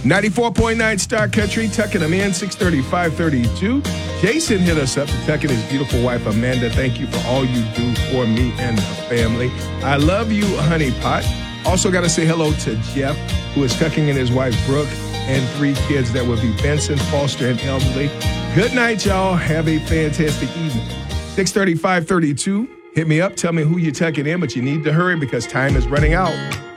94.9 Star Country, tucking them in, 6:35:32. Jason hit us up to tuck in his beautiful wife, Amanda. Thank you for all you do for me and the family. I love you, honey pot. Also got to say hello to Jeff, who is tucking in his wife, Brooke, and 3 kids. That would be Benson, Foster, and Elmley. Good night, y'all. Have a fantastic evening. 6:35:32. Hit me up. Tell me who you're tucking in, but you need to hurry because time is running out.